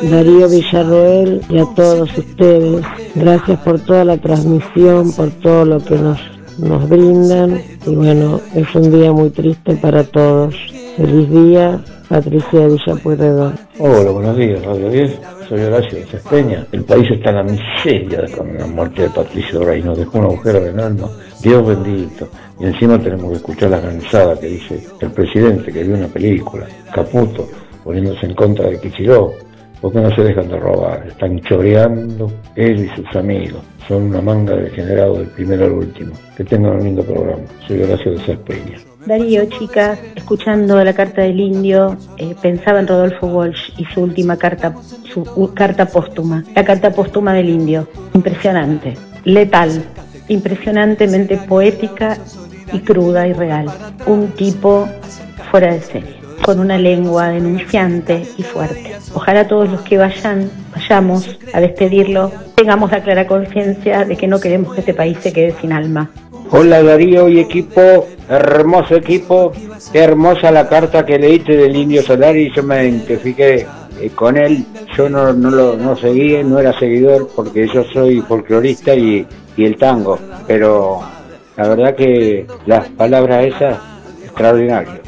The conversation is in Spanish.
Darío Villarroel y a todos ustedes. Gracias por toda la transmisión, por todo lo que nos brindan. Y bueno, es un día muy triste para todos. Feliz día, Patricia de Villa Pueyrredón. Hola, buenos días, Radio 10. Soy Horacio de Cespeña. El país está en la miseria con la muerte de Patricia Oray. Nos dejó un agujero en el alma. Dios bendito. Y encima tenemos que escuchar la cansada que dice el presidente que vio una película, Caputo, poniéndose en contra de Kicillof. ¿Por qué no se dejan de robar? Están choreando él y sus amigos. Son una manga de degenerados del primero al último. Que tengan un lindo programa. Soy Horacio de Cespeña. Darío, chicas, escuchando la carta del indio, pensaba en Rodolfo Walsh y su última carta, su carta póstuma, la carta póstuma del indio. Impresionante, letal, impresionantemente poética y cruda y real. Un tipo fuera de serie, con una lengua denunciante y fuerte. Ojalá todos los que vayamos a despedirlo, tengamos la clara conciencia de que no queremos que este país se quede sin alma. Hola Darío y equipo, hermoso equipo, qué hermosa la carta que leíste del Indio Solari, yo me identifiqué con él, yo no seguí, no era seguidor porque yo soy folclorista y el tango, pero la verdad que las palabras esas, extraordinarias.